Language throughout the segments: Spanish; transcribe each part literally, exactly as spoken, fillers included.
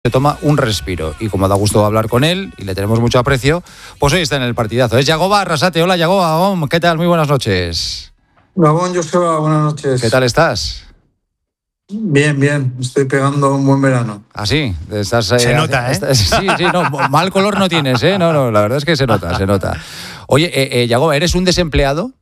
se toma un respiro y como da gusto hablar con él y le tenemos mucho aprecio, pues hoy está en el partidazo. Es Yagoba Arrasate. Hola Yagoba, Gabón, ¿qué tal? Muy buenas noches. Gabón, Joseba, buenas noches. ¿Qué tal estás? Bien, bien, estoy pegando un buen verano. ¿Ah, sí? Estás, eh, se nota, ¿eh? Estás, sí, sí, no, mal color no tienes, ¿eh? No, no, la verdad es que se nota, se nota. Oye, eh, eh, Yagoba, ¿eres un desempleado?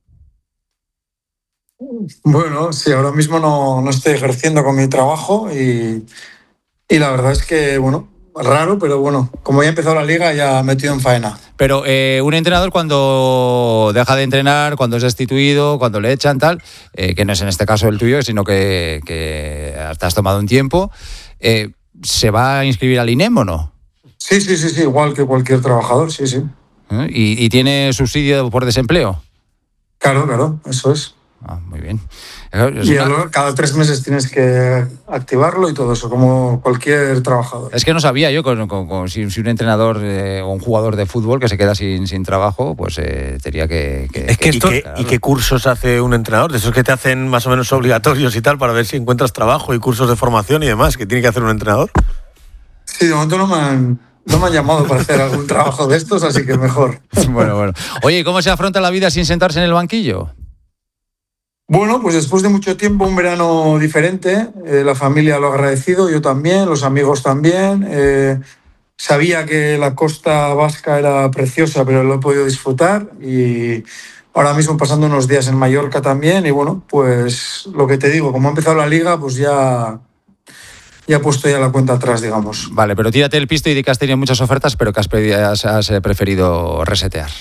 Bueno, sí, ahora mismo no, no estoy ejerciendo con mi trabajo y, y la verdad es que, bueno, raro, pero bueno, como ya ha empezado la liga, ya metido en faena. Pero eh, un entrenador cuando deja de entrenar, cuando es destituido, cuando le echan tal, eh, que no es en este caso el tuyo, sino que, que te has tomado un tiempo, eh, ¿se va a inscribir al INEM o no? Sí, sí, sí, sí, igual que cualquier trabajador, sí, sí. ¿Eh? ¿Y, y tiene subsidio por desempleo? Claro, claro, eso es. Ah, muy bien. Es y una... cada tres meses tienes que activarlo y todo eso, como cualquier trabajador. Es que no sabía yo, con, con, con, si, si un entrenador eh, o un jugador de fútbol que se queda sin, sin trabajo, pues eh, tenía que... que es que que, esto, que ¿y, qué, ¿Y qué cursos hace un entrenador? De esos que te hacen más o menos obligatorios y tal, para ver si encuentras trabajo y cursos de formación y demás, que tiene que hacer un entrenador. Sí, de momento no me han... No me han llamado para hacer algún trabajo de estos, así que mejor. Bueno, bueno. Oye, ¿cómo se afronta la vida sin sentarse en el banquillo? Bueno, pues después de mucho tiempo, un verano diferente. Eh, la familia lo ha agradecido, yo también, los amigos también. Eh, sabía que la costa vasca era preciosa, pero lo he podido disfrutar. Y ahora mismo pasando unos días en Mallorca también. Y bueno, pues lo que te digo, como ha empezado la liga, pues ya... Ya he puesto ya la cuenta atrás, digamos. Vale, pero tírate el pisto y di que has tenido muchas ofertas, pero que has, has, has preferido resetear.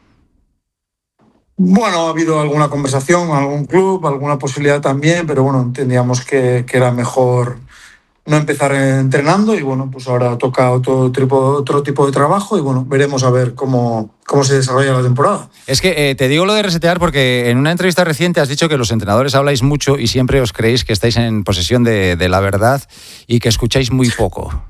Bueno, ha habido alguna conversación con algún club, alguna posibilidad también, pero bueno, entendíamos que, que era mejor no empezar entrenando y bueno, pues ahora toca otro tipo, otro tipo de trabajo y bueno, veremos a ver cómo, cómo se desarrolla la temporada. Es que eh, te digo lo de resetear porque en una entrevista reciente has dicho que los entrenadores habláis mucho y siempre os creéis que estáis en posesión de, de la verdad y que escucháis muy poco.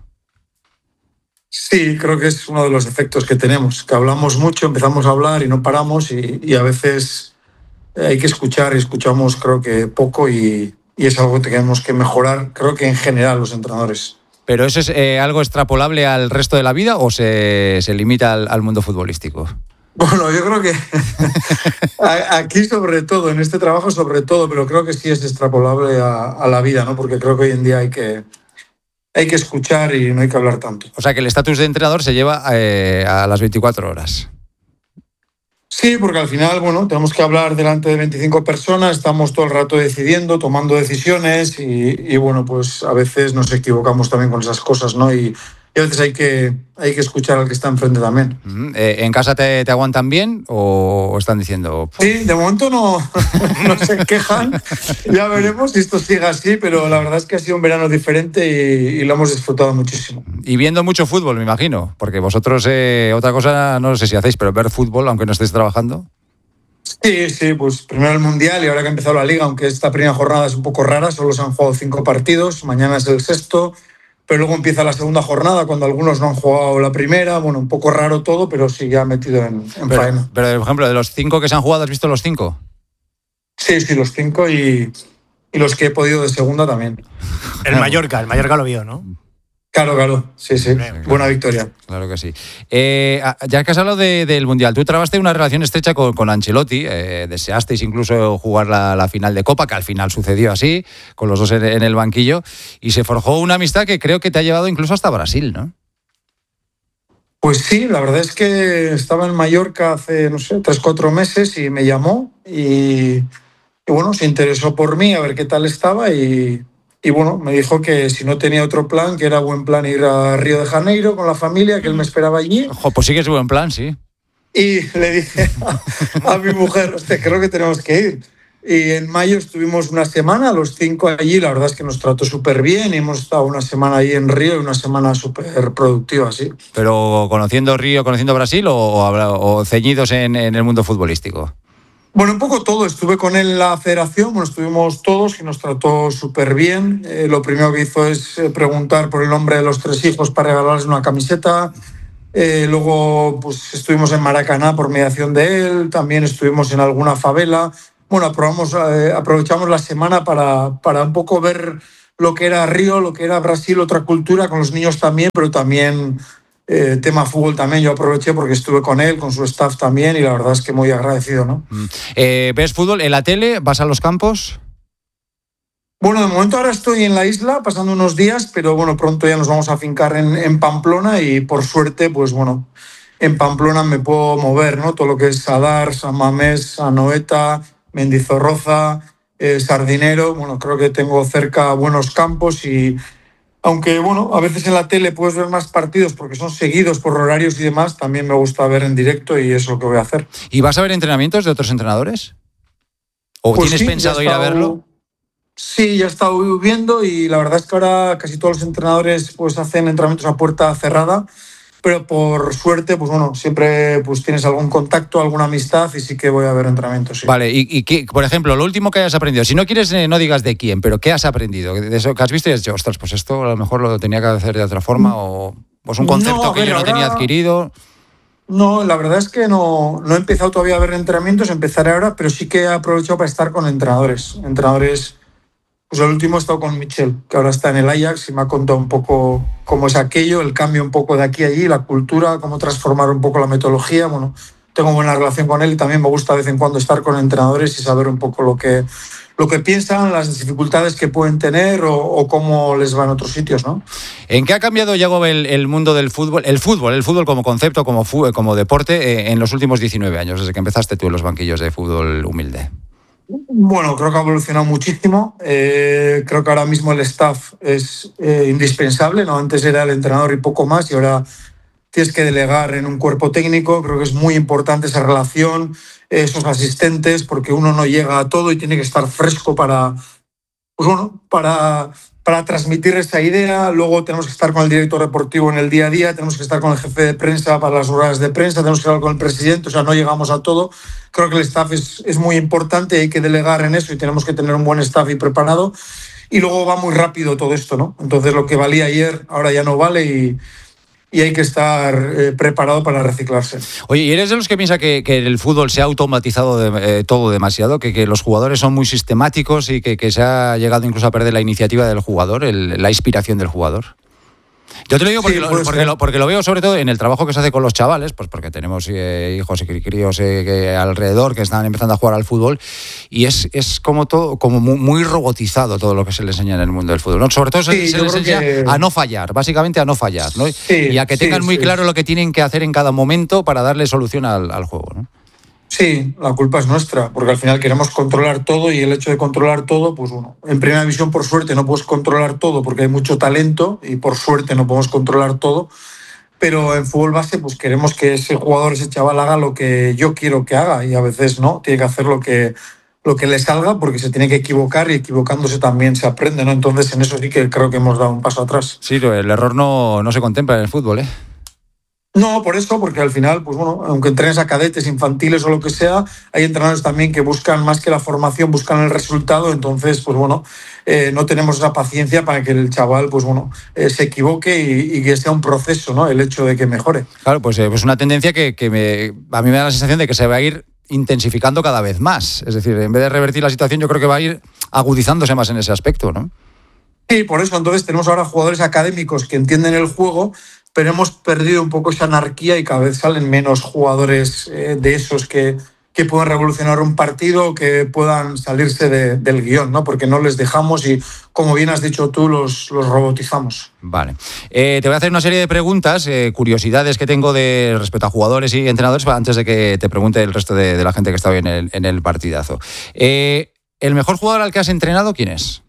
Sí, creo que es uno de los efectos que tenemos, que hablamos mucho, empezamos a hablar y no paramos y, y a veces hay que escuchar y escuchamos creo que poco y... Y es algo que tenemos que mejorar, creo que en general los entrenadores. ¿Pero eso es eh, algo extrapolable al resto de la vida o se, se limita al, al mundo futbolístico? Bueno, yo creo que aquí sobre todo, en este trabajo sobre todo, pero creo que sí es extrapolable a, a la vida, ¿no? Porque creo que hoy en día hay que, hay que escuchar y no hay que hablar tanto. O sea que el estatus de entrenador se lleva eh, a las veinticuatro horas. Sí, porque al final, bueno, tenemos que hablar delante de veinticinco personas, estamos todo el rato decidiendo, tomando decisiones y, y bueno, pues a veces nos equivocamos también con esas cosas, ¿no? Y, y a veces hay que, hay que escuchar al que está enfrente también. Eh, ¿En casa te, te aguantan bien o están diciendo...? Sí, de momento no, no se quejan, ya veremos si esto sigue así, pero la verdad es que ha sido un verano diferente y, y lo hemos disfrutado muchísimo. Y viendo mucho fútbol, me imagino, porque vosotros eh, otra cosa no sé si hacéis, pero ver fútbol, aunque no estéis trabajando. Sí, sí, pues primero el Mundial y ahora que ha empezado la Liga, aunque esta primera jornada es un poco rara, solo se han jugado cinco partidos, mañana es el sexto, pero luego empieza la segunda jornada cuando algunos no han jugado la primera, bueno, un poco raro todo, pero sí ya metido en, en pero, faena. Pero, por ejemplo, de los cinco que se han jugado, ¿has visto los cinco? Sí, sí, los cinco y, y los que he podido de segunda también. El Mallorca, el Mallorca lo vio, ¿no? Claro, claro, sí, sí, claro, buena victoria. Claro que sí. Eh, ya que has hablado de, del Mundial, tú trabaste una relación estrecha con, con Ancelotti, eh, deseasteis incluso jugar la, la final de Copa, que al final sucedió así, con los dos en, en el banquillo, y se forjó una amistad que creo que te ha llevado incluso hasta Brasil, ¿no? Pues sí, la verdad es que estaba en Mallorca hace, no sé, tres, cuatro meses y me llamó y, y bueno, se interesó por mí, a ver qué tal estaba y... Y bueno, me dijo que si no tenía otro plan, que era buen plan ir a Río de Janeiro con la familia, que él me esperaba allí. Ojo, pues sí que es buen plan, sí. Y le dije a, a mi mujer, hostia, creo que tenemos que ir. Y en mayo estuvimos una semana, los cinco allí, la verdad es que nos trató súper bien y hemos estado una semana ahí en Río y una semana súper productiva, sí. ¿Pero conociendo Río, conociendo Brasil o, o, o ceñidos en, en el mundo futbolístico? Bueno, un poco todo. Estuve con él en la federación, bueno, estuvimos todos y nos trató súper bien. Eh, lo primero que hizo es preguntar por el nombre de los tres hijos para regalarles una camiseta. Eh, luego pues, estuvimos en Maracaná por mediación de él, también estuvimos en alguna favela. Bueno, aprobamos, eh, aprovechamos la semana para, para un poco ver lo que era Río, lo que era Brasil, otra cultura, con los niños también, pero también eh, tema fútbol también. Yo aproveché porque estuve con él, con su staff también, y la verdad es que muy agradecido, ¿no? Eh, ¿Ves fútbol en la tele? ¿Vas a los campos? Bueno, de momento ahora estoy en la isla pasando unos días, pero bueno, pronto ya nos vamos a fincar en, en Pamplona y por suerte, pues bueno, en Pamplona me puedo mover, ¿no? Todo lo que es Sadar, San Mamés, Anoeta, Mendizorroza, eh, Sardinero. Bueno, creo que tengo cerca buenos campos y aunque bueno, a veces en la tele puedes ver más partidos porque son seguidos por horarios y demás, también me gusta ver en directo y es lo que voy a hacer. ¿Y vas a ver entrenamientos de otros entrenadores? ¿O pues tienes sí, pensado ir a verlo? Sí, ya he estado viendo y la verdad es que ahora casi todos los entrenadores pues hacen entrenamientos a puerta cerrada, pero por suerte, pues bueno, siempre pues tienes algún contacto, alguna amistad y sí que voy a ver entrenamientos. Sí. Vale, y, y qué, por ejemplo, lo último que hayas aprendido, si no quieres, eh, no digas de quién, pero ¿qué has aprendido? De eso que has visto y has dicho, ostras, pues esto a lo mejor lo tenía que hacer de otra forma o pues un concepto no, que ver, yo no ahora... tenía adquirido. No, la verdad es que no, no he empezado todavía a ver entrenamientos, empezaré ahora, pero sí que he aprovechado para estar con entrenadores, entrenadores. Pues el último he estado con Michel, que ahora está en el Ajax y me ha contado un poco cómo es aquello, el cambio un poco de aquí a allí, la cultura, cómo transformar un poco la metodología. Bueno, tengo buena relación con él y también me gusta de vez en cuando estar con entrenadores y saber un poco lo que, lo que piensan, las dificultades que pueden tener o, o cómo les va en otros sitios, ¿no? ¿En qué ha cambiado, Yago, el, el mundo del fútbol, el fútbol, el fútbol como concepto, como, fu- como deporte, eh, en los últimos diecinueve años, desde que empezaste tú en los banquillos de fútbol humilde? Bueno, creo que ha evolucionado muchísimo. Eh, creo que ahora mismo el staff es eh, indispensable, ¿no? Antes era el entrenador y poco más, y ahora tienes que delegar en un cuerpo técnico. Creo que es muy importante esa relación, esos asistentes, porque uno no llega a todo y tiene que estar fresco para, pues bueno, para, para transmitir esa idea. Luego tenemos que estar con el director deportivo en el día a día, tenemos que estar con el jefe de prensa para las horas de prensa, tenemos que hablar con el presidente, o sea, no llegamos a todo. Creo que el staff es, es muy importante, hay que delegar en eso y tenemos que tener un buen staff y preparado. Y luego va muy rápido todo esto, ¿no? Entonces lo que valía ayer ahora ya no vale y, y hay que estar eh, preparado para reciclarse. Oye, ¿y eres de los que piensa que, que el fútbol se ha automatizado de, eh, todo demasiado? Que, que los jugadores son muy sistemáticos y que, que se ha llegado incluso a perder la iniciativa del jugador, el, la inspiración del jugador. Yo te lo digo porque, sí, lo, porque, lo, porque lo veo sobre todo en el trabajo que se hace con los chavales, pues porque tenemos eh, hijos y críos eh, que alrededor que están empezando a jugar al fútbol y es, es como todo como muy, muy robotizado todo lo que se les enseña en el mundo del fútbol, ¿no? Sobre todo sí, se, se les enseña que... a no fallar, básicamente a no fallar, ¿no? Sí, y a que tengan sí, muy sí. claro lo que tienen que hacer en cada momento para darle solución al, al juego, ¿no? Sí, la culpa es nuestra, porque al final queremos controlar todo y el hecho de controlar todo, pues bueno, en primera división por suerte no puedes controlar todo porque hay mucho talento y por suerte no podemos controlar todo, pero en fútbol base pues queremos que ese jugador, ese chaval haga lo que yo quiero que haga y a veces no, tiene que hacer lo que, lo que le salga porque se tiene que equivocar y equivocándose también se aprende, ¿no? Entonces en eso sí que creo que hemos dado un paso atrás. Sí, el error no, no se contempla en el fútbol, ¿eh? No, por eso, porque al final, pues bueno, aunque entrenes a cadetes, infantiles o lo que sea, hay entrenadores también que buscan más que la formación, buscan el resultado. Entonces, pues bueno, eh, no tenemos esa paciencia para que el chaval, pues bueno, eh, se equivoque y, y que sea un proceso, ¿no? El hecho de que mejore. Claro, pues es eh, pues una tendencia que, que me, a mí me da la sensación de que se va a ir intensificando cada vez más. Es decir, en vez de revertir la situación, yo creo que va a ir agudizándose más en ese aspecto, ¿no? Sí, por eso entonces tenemos ahora jugadores académicos que entienden el juego, pero hemos perdido un poco esa anarquía y cada vez salen menos jugadores eh, de esos que, que puedan revolucionar un partido, que puedan salirse de, del guión, ¿no? Porque no les dejamos y, como bien has dicho tú, los, los robotizamos. Vale. Eh, te voy a hacer una serie de preguntas, eh, curiosidades que tengo de respecto a jugadores y entrenadores, antes de que te pregunte el resto de, de la gente que está hoy en el, en el partidazo. Eh, ¿El mejor jugador al que has entrenado quién es?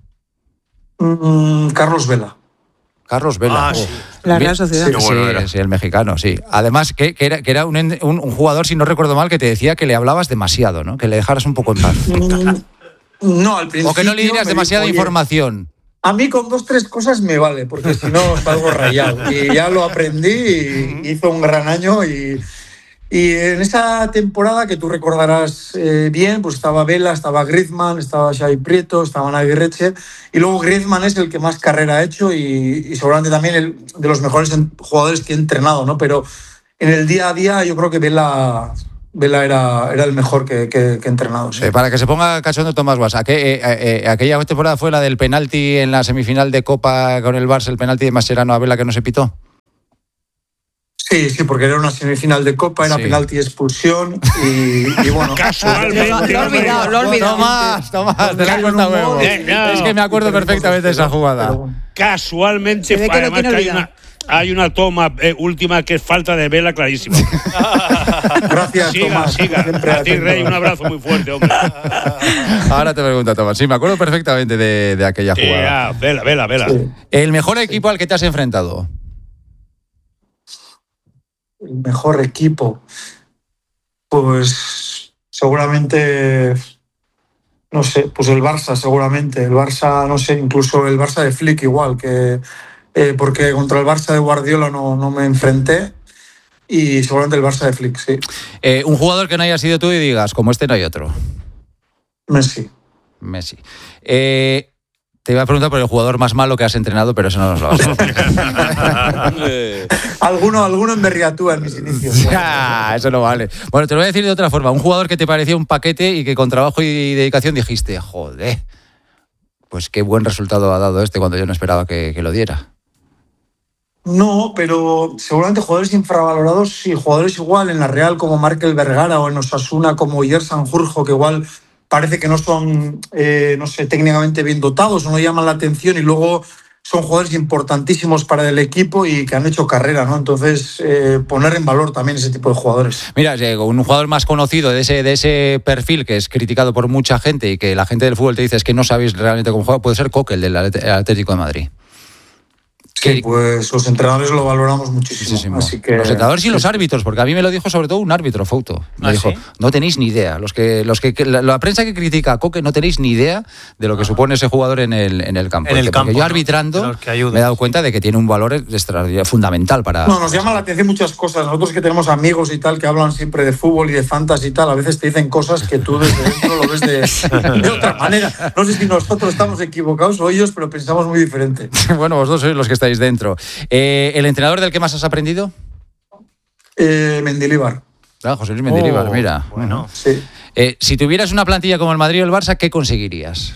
Mm, Carlos Vela. Carlos Vela. Ah, sí. La Real Sociedad. Sí, sí, sí, sí, el mexicano, sí. Además, que, que era, que era un, un, un jugador, si no recuerdo mal, que te decía que le hablabas demasiado, ¿no? Que le dejaras un poco en paz. No, al principio... O que no le dieras demasiada dijo, información. A mí con dos, tres cosas me vale, porque si no salgo rayado. Y ya lo aprendí y hizo un gran año y... Y en esa temporada que tú recordarás eh, bien, pues estaba Vela, estaba Griezmann, estaba Xavi Prieto, estaba Navi Reche, y luego Griezmann es el que más carrera ha hecho y, y seguramente también el, de los mejores jugadores que he entrenado, ¿no? Pero en el día a día yo creo que Vela Vela era, era el mejor que, que, que he entrenado. Sí. Eh, para que se ponga cachondo Tomás Guas, ¿a qué, eh, eh, aquella temporada fue la del penalti en la semifinal de Copa con el Barça, el penalti de Mascherano a Vela que no se pitó? Sí, sí, porque era una semifinal de Copa, era sí. penalti y expulsión y, y bueno... Casualmente... Lo, lo he olvidado, lo he olvidado. Tomás, Tomás, te la cuenta huevo. Eh, no, es que me acuerdo perfectamente de esa jugada. Casualmente, que además que hay una, hay una toma eh, última que es falta de Vela clarísima. Gracias, siga, Tomás. Siga, a ti, Rey, un abrazo muy fuerte, hombre. Ahora te pregunto, Tomás. Sí, me acuerdo perfectamente de, de aquella jugada. Yeah, Vela, Vela, Vela. Sí. ¿El mejor equipo al que te has enfrentado? El mejor equipo, pues seguramente, no sé, pues el Barça seguramente, el Barça, no sé, incluso el Barça de Flick igual, que eh, porque contra el Barça de Guardiola no, no me enfrenté y seguramente el Barça de Flick, sí. Eh, un jugador que no haya sido tú y digas, como este no hay otro. Messi. Messi. Eh... Te iba a preguntar por el jugador más malo que has entrenado, pero eso no nos lo vas a hacer. alguno, alguno en Berriatúa en mis inicios. Ya, eso no vale. Bueno, te lo voy a decir de otra forma. Un jugador que te parecía un paquete y que con trabajo y dedicación dijiste, joder, pues qué buen resultado ha dado este cuando yo no esperaba que, que lo diera. No, pero seguramente jugadores infravalorados, sí, jugadores igual en la Real como Markel Vergara o en Osasuna como Ier Sanjurjo, que igual... parece que no son, eh, no sé, técnicamente bien dotados o no llaman la atención y luego son jugadores importantísimos para el equipo y que han hecho carrera, ¿no? Entonces, eh, poner en valor también ese tipo de jugadores. Mira, Diego, un jugador más conocido de ese, de ese perfil que es criticado por mucha gente y que la gente del fútbol te dice es que no sabéis realmente cómo juega, puede ser Coque, el del Atlético de Madrid. Sí, pues los entrenadores lo valoramos muchísimo. muchísimo. Así que, los entrenadores y sí, los árbitros, porque a mí me lo dijo sobre todo un árbitro, Fouto. Me ¿Ah, dijo, sí? no tenéis ni idea. Los que, los que, la, la prensa que critica a Coque no tenéis ni idea de lo que ah. supone ese jugador en el, en el campo. En el porque campo, yo arbitrando ¿no? ayudan, me he dado sí. cuenta de que tiene un valor extraordinario, fundamental para... No, nos llama la atención muchas cosas. Nosotros que tenemos amigos y tal que hablan siempre de fútbol y de fantasy y tal, a veces te dicen cosas que tú desde dentro lo ves de, de otra manera. No sé si nosotros estamos equivocados o ellos, pero pensamos muy diferente. Bueno, vosotros sois los que estáis dentro. Eh, ¿El entrenador del que más has aprendido? Eh, Mendilibar. Ah, José Luis Mendilibar, oh, mira. Bueno, sí. Eh, si tuvieras una plantilla como el Madrid o el Barça, ¿qué conseguirías?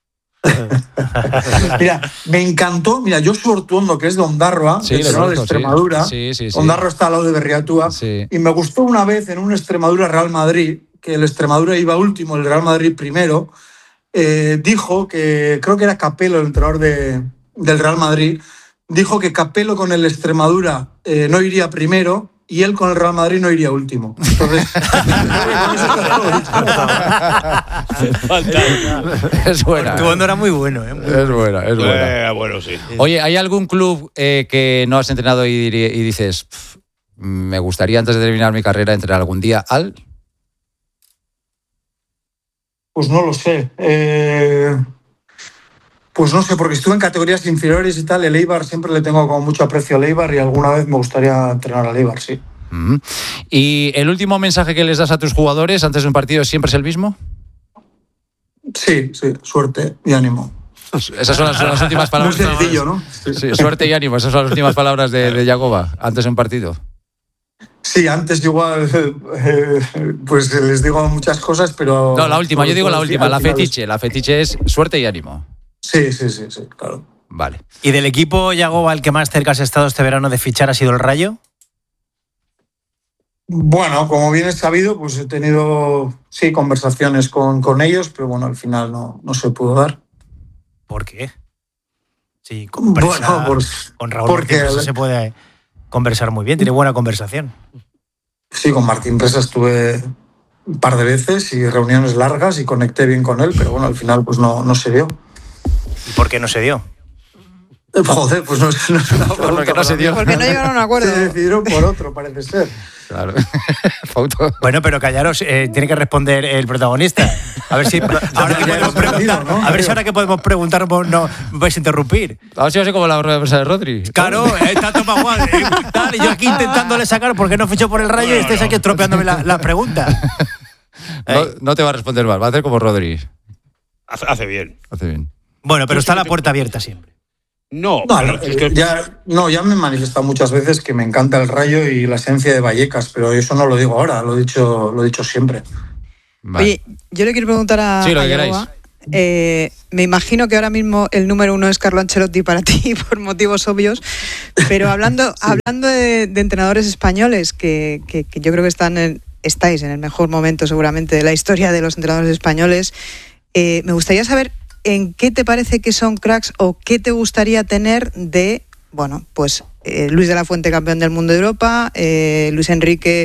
Mira, me encantó, mira, Josu Ortuondo, que es de Ondarroa, sí, de Extremadura. Sí, sí, sí, Ondarroa está al lado de Berriatúa. Sí. Y me gustó una vez en un Extremadura-Real Madrid, que el Extremadura iba último, el Real Madrid primero, eh, dijo que, creo que era Capello, el entrenador de, del Real Madrid, dijo que Capello con el Extremadura eh, no iría primero y él con el Real Madrid no iría último. Entonces, es buena. Tu onda era muy bueno, ¿eh? Muy es buena, es buena. Eh, bueno, sí. Oye, ¿hay algún club eh, que no has entrenado y, y dices, me gustaría antes de terminar mi carrera entrenar algún día al? Pues no lo sé. Eh... Pues no sé, porque estuve en categorías inferiores y tal. El Eibar siempre le tengo como mucho aprecio al Eibar y alguna vez me gustaría entrenar al Eibar, sí. Mm. ¿Y el último mensaje que les das a tus jugadores antes de un partido siempre es el mismo? Sí, sí, suerte y ánimo. Esas son las, son las últimas palabras. Muy sencillo, ¿no? Sí. Sí, suerte y ánimo, esas son las últimas palabras de, de Yagoba antes de un partido. Sí, antes igual eh, pues les digo muchas cosas, pero... No, la última, yo digo la última, la fetiche. La fetiche es suerte y ánimo. Sí, sí, sí, sí, claro. Vale. ¿Y del equipo, Yagoba, el que más cerca has estado este verano de fichar ha sido el Rayo? Bueno, como bien es sabido, pues he tenido, sí, conversaciones con, con ellos, pero bueno, al final no, no se pudo dar. ¿Por qué? Sí, conversa, bueno, por, con Raúl porque Martín Presa se puede conversar muy bien, tiene buena conversación. Sí, con Martín Presa estuve un par de veces y reuniones largas y conecté bien con él, pero bueno, al final pues no, no se dio. ¿Y por qué no se dio? Joder, pues no, no es una pregunta. Porque no se dio. Porque no llegaron a un acuerdo. Se decidieron por otro, parece ser. Claro. Bueno, pero callaros, eh, tiene que responder el protagonista. A ver si ahora que podemos preguntar, ¿no? A ver si ahora que podemos preguntar no, no vais a interrumpir. A ver si va a ser como la rueda de prensa de Rodri. Claro, eh, tanto para Juan, eh, tal, y yo aquí intentándole sacar porque no fichó por el Rayo y estáis aquí estropeándome las la preguntas. No, no te va a responder mal, va a hacer como Rodri. Hace, hace bien. Hace bien. Bueno, pero está la puerta abierta siempre. No, No, pero es que- ya, no, ya me he manifestado muchas veces que me encanta el Rayo y la esencia de Vallecas, pero eso no lo digo ahora, lo he dicho, lo he dicho siempre. Vale. Oye, yo le quiero preguntar a, Sí, lo a que Yagoba, queráis. eh, me imagino que ahora mismo el número uno es Carlo Ancelotti para ti por motivos obvios, pero hablando, hablando de, de entrenadores españoles, que, que, que yo creo que están en, estáis en el mejor momento seguramente de la historia de los entrenadores españoles, eh, me gustaría saber en qué te parece que son cracks o qué te gustaría tener de, bueno, pues eh, Luis de la Fuente, campeón del mundo de Europa, eh, Luis Enrique,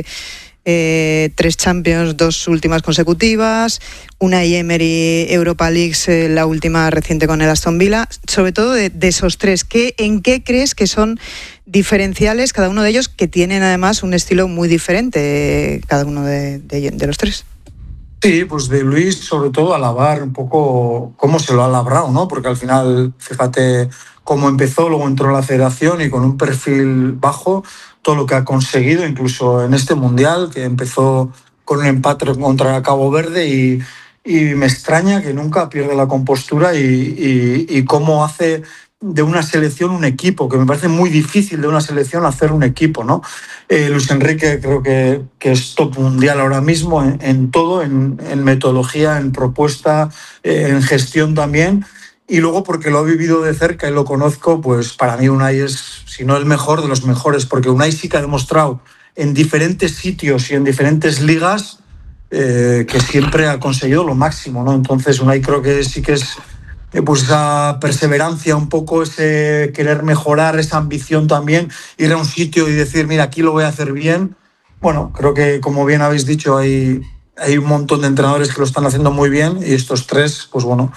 eh, tres Champions, dos últimas consecutivas, una Emery Europa League, eh, la última reciente con el Aston Villa, sobre todo de, de esos tres, ¿qué, ¿en qué crees que son diferenciales cada uno de ellos, que tienen además un estilo muy diferente, eh, cada uno de, de, de los tres? Sí, pues de Luis, sobre todo, alabar un poco cómo se lo ha labrado, ¿no? Porque al final, fíjate cómo empezó, luego entró a la federación y con un perfil bajo, todo lo que ha conseguido, incluso en este Mundial, que empezó con un empate contra Cabo Verde y, y me extraña que nunca pierde la compostura y, y, y cómo hace de una selección un equipo, que me parece muy difícil de una selección hacer un equipo, ¿no? Eh, Luis Enrique creo que, que es top mundial ahora mismo en, en todo, en, en metodología, en propuesta, eh, en gestión también. Y luego porque lo he vivido de cerca y lo conozco, pues para mí Unai es, si no el mejor, de los mejores, porque Unai sí que ha demostrado en diferentes sitios y en diferentes ligas eh, que siempre ha conseguido lo máximo, ¿no? Entonces Unai creo que sí que es eh, pues esa perseverancia, un poco ese querer mejorar, esa ambición también, ir a un sitio y decir, mira, aquí lo voy a hacer bien. Bueno, creo que como bien habéis dicho, hay, hay un montón de entrenadores que lo están haciendo muy bien y estos tres, pues bueno,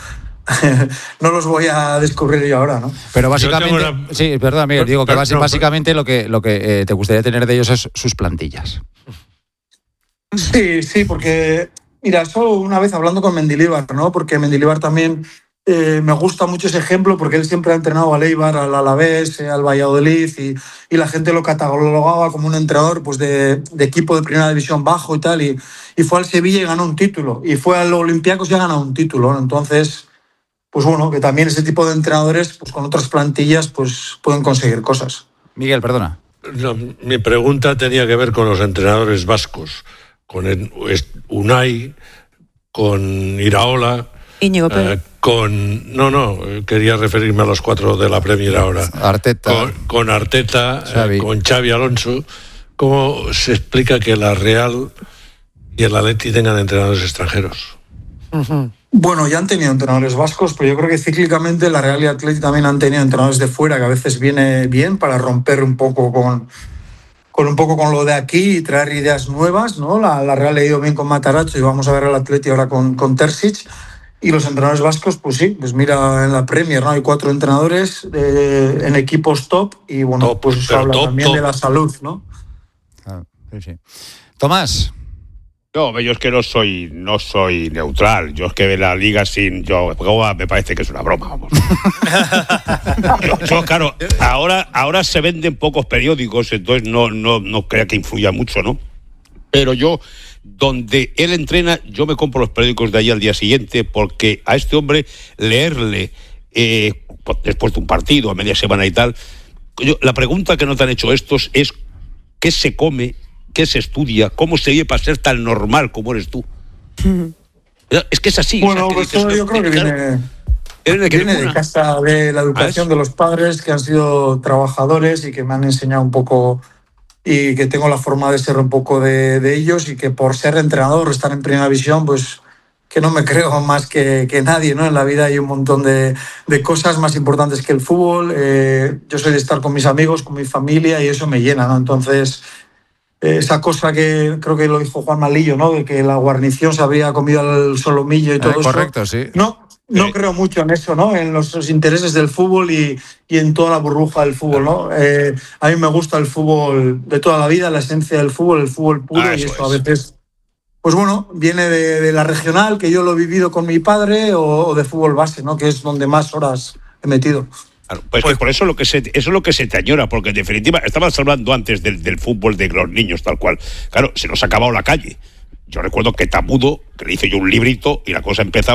no los voy a descubrir yo ahora, ¿no? Pero básicamente, Yo tengo una- sí, perdón, Miguel, digo que Pero- basi- no, básicamente lo que, lo que eh, te gustaría tener de ellos es sus plantillas. Sí, sí, porque, mira, solo una vez hablando con Mendilibar, ¿no? Porque Mendilibar también eh, me gusta mucho ese ejemplo porque él siempre ha entrenado al Eibar, al Alavés, eh, al Valladolid y, y la gente lo catalogaba como un entrenador pues, de, de equipo de primera división bajo y tal. Y, y fue al Sevilla y ganó un título. Y fue al Olympiacos y ha ganado un título, ¿no? Entonces, pues bueno, que también ese tipo de entrenadores pues con otras plantillas pues pueden conseguir cosas. Miguel, perdona. No, mi pregunta tenía que ver con los entrenadores vascos, con el, Unai, con Iraola, Íñigo Pérez. eh, con... No, no, eh, quería referirme a los cuatro de la Premier ahora. Arteta. Con, con Arteta, Xavi. eh, con Xavi Alonso. ¿Cómo se explica que la Real y el Atleti tengan entrenadores extranjeros? Bueno, ya han tenido entrenadores vascos, pero yo creo que cíclicamente la Real y Atleti también han tenido entrenadores de fuera, que a veces viene bien para romper un poco con, con un poco con lo de aquí y traer ideas nuevas, ¿no? La, la Real ha ido bien con Matarazzo y vamos a ver al Atleti ahora con, con Terzic. Y los entrenadores vascos, pues sí, pues mira en la Premier, ¿no? Hay cuatro entrenadores eh, en equipos top y bueno, Top, pues eso pero habla top, también top. de la salud, ¿no? Ah, sí, sí. Tomás. No, yo es que no soy, no soy neutral. Yo es que la liga sin yo me parece que es una broma, vamos. yo, yo, claro, ahora, ahora se venden pocos periódicos, entonces no, no, no creo que influya mucho, ¿no? Pero yo, donde él entrena, yo me compro los periódicos de ahí al día siguiente, porque a este hombre leerle eh, después de un partido, a media semana y tal, yo, la pregunta que no te han hecho estos es ¿qué se come? ¿Qué se estudia? ¿Cómo se vive para ser tan normal como eres tú? Es que es así. Bueno, o sea, que pues dices, eso yo creo que claro, viene, ¿eres de qué viene de cuna? casa de la educación Ah, de los padres que han sido trabajadores y que me han enseñado un poco y que tengo la forma de ser un poco de, de ellos y que por ser entrenador, estar en primera división, pues que no me creo más que, que nadie, ¿no? En la vida hay un montón de, de cosas más importantes que el fútbol. Eh, yo soy de estar con mis amigos, con mi familia y eso me llena, ¿no? Entonces, eh, esa cosa que creo que lo dijo Juan Malillo, ¿no? De que la guarnición se había comido al solomillo y todo Eh, eso. correcto, sí. No, no Sí. creo mucho en eso, ¿no? En los, los intereses del fútbol y, y en toda la burbuja del fútbol, ¿no? Eh, a mí me gusta el fútbol de toda la vida, la esencia del fútbol, el fútbol puro, Ah, y eso eso a es. veces, pues bueno, viene de, de la regional, que yo lo he vivido con mi padre, o, o de fútbol base, ¿no? Que es donde más horas he metido. Claro, pues, que por eso lo que se, eso es lo que se te añora, porque en definitiva, estabas hablando antes del, del fútbol de los niños, tal cual. Claro, se nos ha acabado la calle. Yo recuerdo que Tamudo, que le hice yo un librito y la cosa empezaba,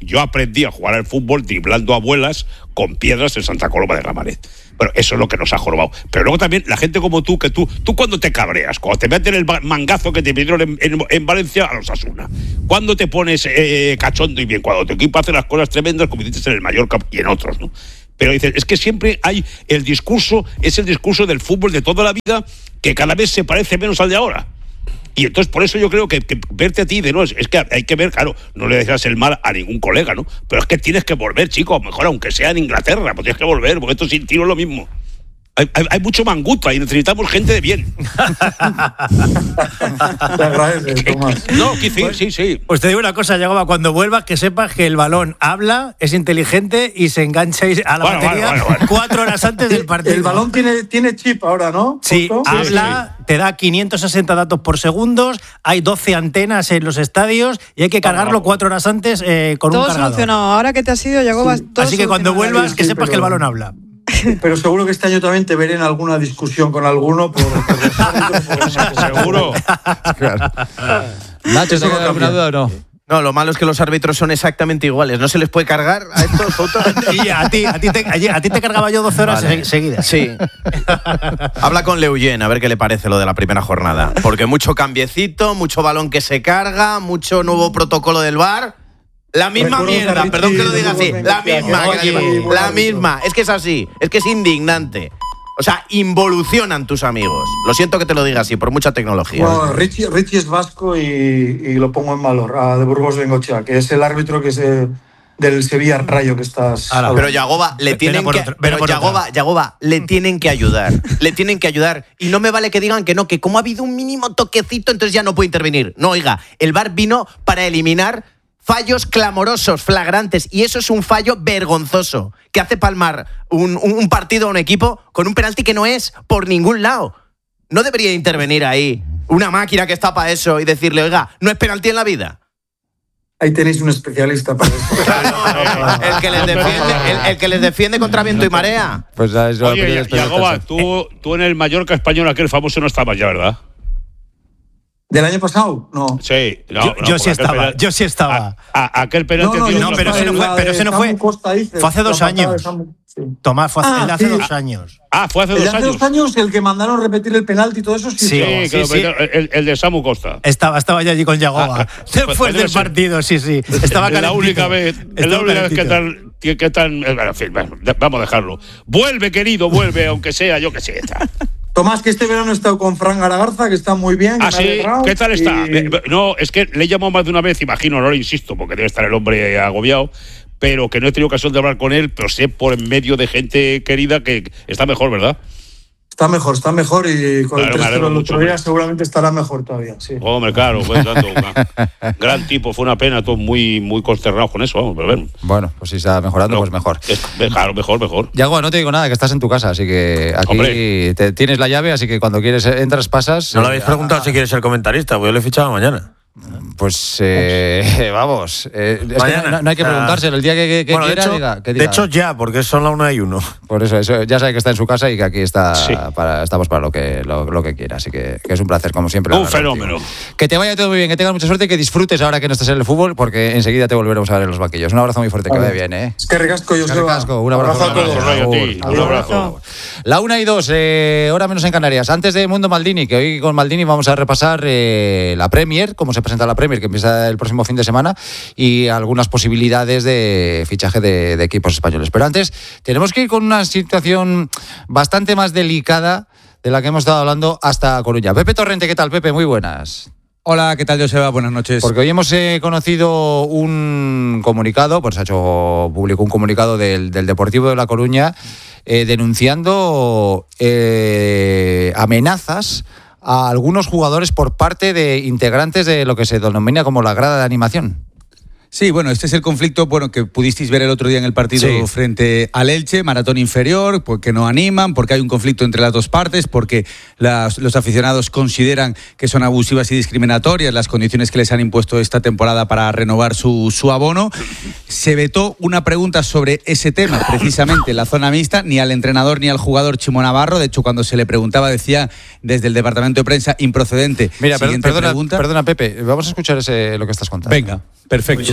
yo aprendí a jugar al fútbol driblando abuelas con piedras en Santa Coloma de Gramanet. Bueno, eso es lo que nos ha jorobado. Pero luego también la gente como tú, que tú, tú cuando te cabreas, cuando te meten el mangazo que te pidieron en, en, en Valencia a los Osasuna, cuando te pones eh, cachondo y bien, cuando tu equipo hace las cosas tremendas como dices en el Mallorca y en otros, ¿no? Pero dices, es que siempre hay el discurso, es el discurso del fútbol de toda la vida que cada vez se parece menos al de ahora. Y entonces por eso yo creo que, que verte a ti de no es, es que hay que ver, claro, no le deseas el mal a ningún colega, ¿no? Pero es que tienes que volver, chico, mejor aunque sea en Inglaterra, pues tienes que volver, porque esto sin tiro es lo mismo. Hay, hay, hay mucho manguta y necesitamos gente de bien. Te agradeces, Tomás. No, sí, sí, sí. Pues te digo una cosa, Yagoba, cuando vuelvas que sepas que el balón habla, es inteligente y se engancha a la bueno, batería bueno, bueno, bueno. cuatro horas antes del partido. El balón tiene, tiene chip ahora, ¿no? Sí, ¿Justo? habla, sí, te da quinientos sesenta datos por segundo, hay doce antenas en los estadios y hay que cargarlo cuatro horas antes eh, con todo un cargador. Solucionado. Ahora que te has ido, Yagoba, Sí. todo Así que cuando vuelvas, Sí, que sepas pero- que el balón habla. Pero seguro que este año también te veré en alguna discusión con alguno por, por los árbitros, por una cosa. Seguro. Claro. Nacho, ¿te Eso no queda alguna cambia. duda o no? No, lo malo es que los árbitros son exactamente iguales. ¿No se les puede cargar a estos fotos? Y a ti, a ti, te, a ti te cargaba yo doce horas Vale. se- seguidas. Sí. Habla con Leuyen a ver qué le parece lo de la primera jornada. Porque mucho cambiecito, mucho balón que se carga, mucho nuevo protocolo del V A R. La misma Recuerdo que mierda, Richie perdón que lo diga de así. Burgos La Bengochea, misma, que que- aquí, la bueno, misma. Es que es así. Es que es indignante. O sea, involucionan tus amigos. Lo siento que te lo diga así, por mucha tecnología. Bueno, Richie, Richie es vasco y, y lo pongo en valor, a de Burgos Bengochea, que es el árbitro que es eh, del Sevilla Rayo que estás. Ala, hablando. Pero Yagoba, le Ven tienen a por que, otra, ven a pero por otra. Yagoba, Yagoba, le tienen que ayudar. Le tienen que ayudar. Y no me vale que digan que no, que como ha habido un mínimo toquecito, entonces ya no puede intervenir. No, oiga, el V A R vino para eliminar fallos clamorosos, flagrantes, y eso es un fallo vergonzoso, que hace palmar un, un, un partido a un equipo con un penalti que no es por ningún lado. No debería intervenir ahí una máquina que está para eso y decirle, oiga, no es penalti en la vida. Ahí tenéis un especialista para eso. El que les defiende, el, el que les defiende contra viento y marea. Pues es la Oye, primera Ya- Yagoba, experiencia. tú, tú en el Mallorca español aquel famoso no estabas ya, ¿verdad? ¿Del año pasado? No. Sí. No, Yo- no, yo sí porque aquel estaba, penal- yo sí estaba. A- a- aquel penalti... No, no, tío, yo no, pero ese no fue- la pero de ese no fue- Samu Costa, dices, fue hace dos la patada de años. Samu, sí. Tomás, fue hace, Ah, el de hace sí. dos años. Ah, fue hace El de dos hace años. dos años, el que mandaron repetir el penalti y todo eso, sí. Sí, estaba. Sí, que lo sí. metieron- El, el de Samu Costa. Estaba, estaba yo allí con Yagoba. Ah, ah, Después pues debe del ser. partido, sí, sí. Estaba Es la calentito. única vez, es la Estaba única vez que calentito. tan, que, que tan eh, bueno, en fin, bueno, de- vamos a dejarlo. Vuelve, querido, vuelve, aunque sea, yo que sé. Está. Tomás, que este verano he estado con Fran Garagarza, que está muy bien. que Ah, me ha sí, alegrado, ¿qué tal está? y- Eh, No, es que le he llamado más de una vez, imagino, no le insisto, porque debe estar el hombre agobiado, pero que no he tenido ocasión de hablar con él, pero sé por en medio de gente querida que está mejor, ¿verdad? Está mejor, está mejor y con Claro, me el tres cero alegro el mucho, otro día hombre. seguramente estará mejor todavía. Sí. Hombre, claro, pues tanto, gran, gran tipo, fue una pena, todos muy, muy consternados con eso, vamos, pero bueno. Bueno, pues si está mejorando, No, pues mejor. es- Claro, mejor, mejor. Yagoba, no te digo nada, que estás en tu casa, así que aquí Hombre. te, tienes la llave, así que cuando quieres eh, entras, pasas. No le eh, habéis preguntado si quiere ser comentarista, pues yo le he fichado mañana. Pues eh, vamos, eh, es que Mañana. no, no hay que O sea, preguntárselo. El día que, que- que Bueno, de quiera, hecho, diga, que de diga. hecho ya, porque son la una y uno. Por eso, eso, ya sabe que está en su casa y que aquí está Sí. para, estamos para lo que, lo, lo que quiera. Así que, que es un placer, como siempre. Un hablar fenómeno. contigo. Que te vaya todo muy bien, que tengas mucha suerte y que disfrutes ahora que no estés en el fútbol, porque enseguida te volveremos a ver en los banquillos. Un abrazo muy fuerte, que Vale. vaya bien, ¿eh? Es que recasco, yo Carlos Casco, un abrazo, a todos. Un abrazo, Rayo, a ti. Un abrazo. La una y dos, eh, hora menos en Canarias. Antes de Mundo Maldini, que hoy con Maldini vamos a repasar eh, la Premier, cómo se presenta la Premier, que empieza el próximo fin de semana, y algunas posibilidades de fichaje de, de equipos españoles. Pero antes, tenemos que ir con una situación bastante más delicada de la que hemos estado hablando hasta Coruña. Pepe Torrente, ¿qué tal, Pepe? Muy buenas. Hola, ¿qué tal, Joseba? Buenas noches. Porque hoy hemos eh, conocido un comunicado, pues se ha hecho público un comunicado del, del Deportivo de La Coruña eh, denunciando eh, amenazas a algunos jugadores por parte de integrantes de lo que se denomina como la grada de animación. Sí, bueno, este es el conflicto bueno, que pudisteis ver el otro día en el partido Sí. frente al Elche, maratón inferior, porque no animan, porque hay un conflicto entre las dos partes, porque las- los aficionados consideran que son abusivas y discriminatorias las condiciones que les han impuesto esta temporada para renovar su, su abono. Se vetó una pregunta sobre ese tema, precisamente en la zona mixta, ni al entrenador ni al jugador Chimo Navarro. De hecho, cuando se le preguntaba, decía desde el departamento de prensa improcedente. Mira, per- Siguiente perdona, pregunta. perdona, Pepe, vamos a escuchar ese, lo que estás contando. Venga, perfecto.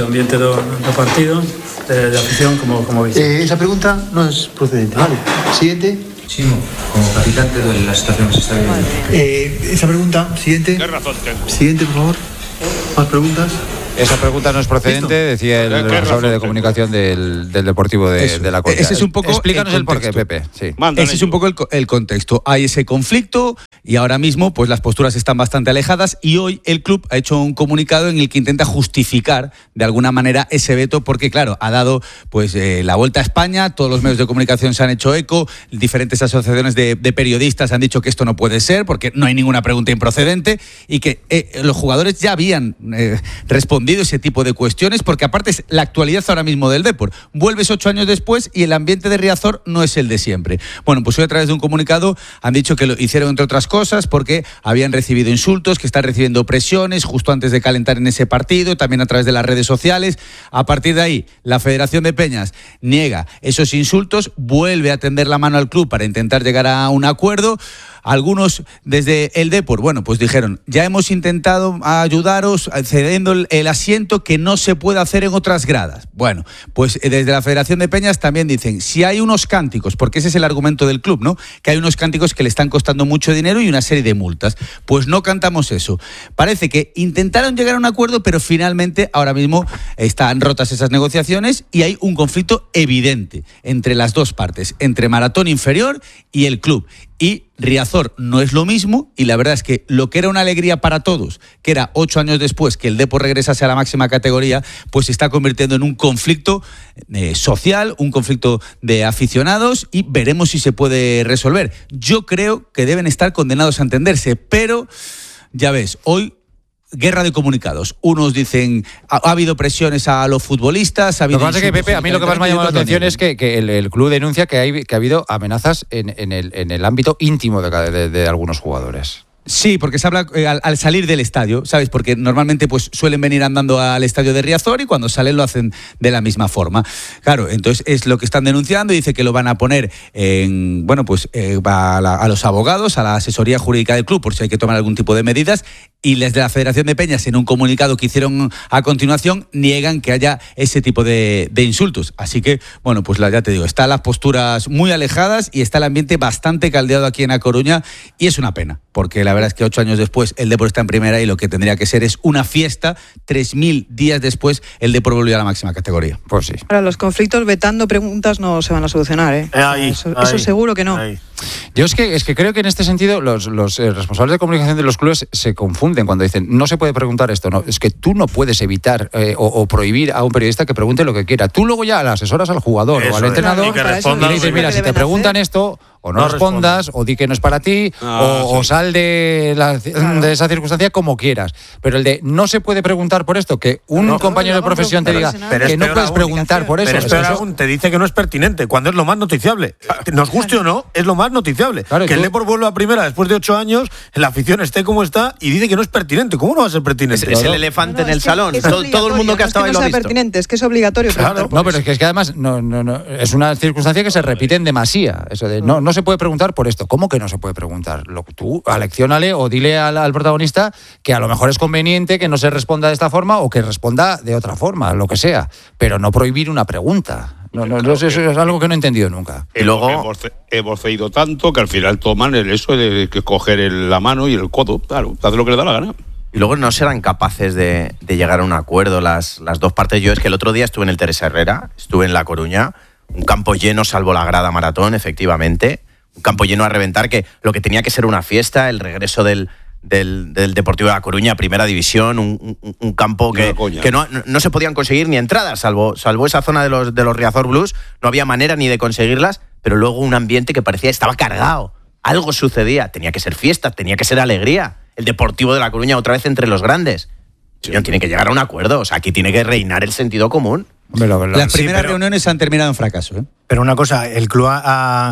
ambiente do, do partido, de, de afición, como, como veis. Eh, esa pregunta no es procedente. Vale. Siguiente. Chimo, como capitán te duele la situación que se está viviendo. Eh, esa pregunta, siguiente. ¿Qué razón tengo? Siguiente, por favor. Más preguntas. Esa pregunta no es procedente, decía el responsable de comunicación del, del Deportivo de, de La Coruña. Ese es un poco Explícanos el el porqué, contexto. Pepe. Sí. Ese es un poco el, el contexto. Hay ese conflicto y ahora mismo pues las posturas están bastante alejadas y hoy el club ha hecho un comunicado en el que intenta justificar de alguna manera ese veto porque claro, ha dado pues eh, la vuelta a España, todos los medios de comunicación se han hecho eco, diferentes asociaciones de, de periodistas han dicho que esto no puede ser porque no hay ninguna pregunta improcedente y que eh, los jugadores ya habían eh, respondido ese tipo de cuestiones porque aparte es la actualidad ahora mismo del Depor. Vuelves ocho años después y el ambiente de Riazor no es el de siempre. Bueno, pues hoy a través de un comunicado han dicho que lo hicieron entre otras cosas porque habían recibido insultos, que están recibiendo presiones justo antes de calentar en ese partido, también a través de las redes sociales. A partir de ahí, la Federación de Peñas niega esos insultos, vuelve a tender la mano al club para intentar llegar a un acuerdo. Algunos desde el Depor, bueno, pues dijeron, ya hemos intentado ayudaros cediendo el, el asiento que no se puede hacer en otras gradas. Bueno, pues desde la Federación de Peñas también dicen, si hay unos cánticos, porque ese es el argumento del club, ¿no? Que hay unos cánticos que le están costando mucho dinero y una serie de multas. Pues no cantamos eso. Parece que intentaron llegar a un acuerdo, pero finalmente ahora mismo están rotas esas negociaciones y hay un conflicto evidente entre las dos partes, entre Maratón Inferior y el club. Y Riazor no es lo mismo y la verdad es que lo que era una alegría para todos, que era ocho años después que el Depor regresase a la máxima categoría, pues se está convirtiendo en un conflicto eh, social, un conflicto de aficionados y veremos si se puede resolver. Yo creo que deben estar condenados a entenderse, pero ya ves, hoy guerra de comunicados. Unos dicen, ha, ha habido presiones a los futbolistas, ha habido... Lo que pasa es que, Pepe, a mí lo que más me ha llamado la atención es que, que el, el club denuncia que, hay, que ha habido amenazas en, en, el, en el ámbito íntimo de, de, de algunos jugadores. Sí, porque se habla eh, al, al salir del estadio, ¿sabes? Porque normalmente pues suelen venir andando al estadio de Riazor y cuando salen lo hacen de la misma forma. Claro, entonces es lo que están denunciando y dice que lo van a poner en, bueno, pues eh, a, la, a los abogados, a la asesoría jurídica del club por si hay que tomar algún tipo de medidas y desde la Federación de Peñas en un comunicado que hicieron a continuación niegan que haya ese tipo de, de insultos. Así que, bueno, pues la, ya te digo, están las posturas muy alejadas y está el ambiente bastante caldeado aquí en A Coruña y es una pena, porque la verdad es que ocho años después el Depor está en primera y lo que tendría que ser es una fiesta. Tres mil días después el Depor volvió a la máxima categoría. Pues sí. Ahora, los conflictos vetando preguntas no se van a solucionar, ¿eh? Ahí, eso, ahí, eso seguro que no. Ahí. Yo es que, es que creo que en este sentido los, los eh, responsables de comunicación de los clubes se confunden cuando dicen no se puede preguntar esto. No, es que tú no puedes evitar eh, o, o prohibir a un periodista que pregunte lo que quiera. Tú luego ya le asesoras al jugador Eso o al es. entrenador Y que y responda le dices, lo mira, que si te deben preguntan hacer. esto o no, No respondas respondas. o di que no es para ti Ah, o, o sí. sal de, la, de esa circunstancia como quieras. Pero el de no se puede preguntar por esto, que un No, compañero de no, no, profesión te pero- diga pero es que no peor puedes aún. preguntar por eso. Pero es eso- peor eso- aún, te dice que no es pertinente, cuando es lo más noticiable. Nos guste o no, es lo más noticiable. Claro, que tú- el Depor vuelva a primera después de ocho años, la afición esté como está y dice que no es pertinente. ¿Cómo no va a ser Es, pertinente? es el elefante No, no, en el es que salón. es Todo, todo el mundo que ha estado ahí no lo ha es que no sea visto. pertinente, es que es obligatorio Claro. preguntar por No, pero eso. es que, es que además no, no, no, es una circunstancia que se repite en demasía. Eso de no, no se puede preguntar por esto. ¿Cómo que no se puede preguntar? Lo, tú alecciónale o dile al, al protagonista que a lo mejor es conveniente que no se responda de esta forma o que responda de otra forma, lo que sea. Pero no prohibir una pregunta. No, no, no, eso es algo que no he entendido nunca. Y luego- hemos, hemos cedido tanto que al final toman el eso de que coger el- la mano y el codo. Claro, hace lo que le da la gana. Y luego no serán capaces de, de llegar a un acuerdo las, las dos partes. Yo es que el otro día estuve en el Teresa Herrera, estuve en La Coruña, un campo lleno salvo la grada Maratón, efectivamente. Un campo lleno a reventar, que lo que tenía que ser una fiesta, el regreso del, del, del Deportivo de La Coruña, Primera División, un, un, un campo que, que no, no se podían conseguir ni entradas, salvo, salvo esa zona de los, de los Riazor Blues, no había manera ni de conseguirlas, pero luego un ambiente que parecía estaba cargado. Algo sucedía, tenía que ser fiesta, tenía que ser alegría. El Deportivo de La Coruña otra vez entre los grandes. Señor, tiene que llegar a un acuerdo, o sea, aquí tiene que reinar el sentido común. Hombre, lo- lo- Las Sí, primeras pero- reuniones han terminado en fracaso, ¿eh? Pero una cosa, el club ha, ha,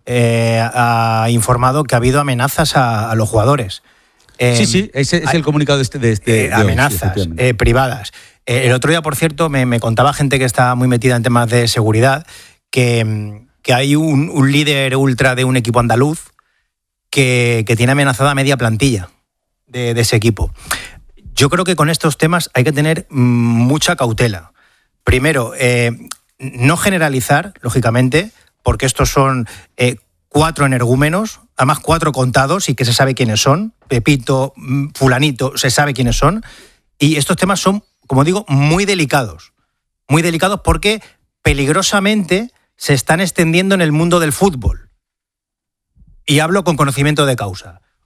eh, ha informado que ha habido amenazas a, a los jugadores. Eh, sí, sí, ese es el comunicado de este... De este eh, de hoy, sí, amenazas efectivamente. eh, privadas. Eh, el otro día, por cierto, me, me contaba gente que está muy metida en temas de seguridad que, mm, que hay un, un líder ultra de un equipo andaluz que, que tiene amenazada media plantilla de, de ese equipo. Yo creo que con estos temas hay que tener mm, mucha cautela. Primero, eh, no generalizar, lógicamente, porque estos son eh, cuatro energúmenos, además cuatro contados y que se sabe quiénes son. Pepito, fulanito, se sabe quiénes son. Y estos temas son, como digo, muy delicados. Muy delicados porque peligrosamente se están extendiendo en el mundo del fútbol. Y hablo con conocimiento de causa.